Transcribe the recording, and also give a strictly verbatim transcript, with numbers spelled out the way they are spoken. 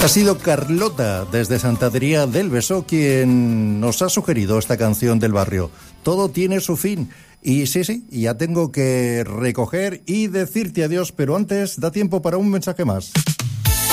sido Carlota, desde Santa Adrià del Besós, quien nos ha sugerido esta canción del barrio. Todo tiene su fin. Y sí, sí, ya tengo que recoger y decirte adiós, pero antes da tiempo para un mensaje más.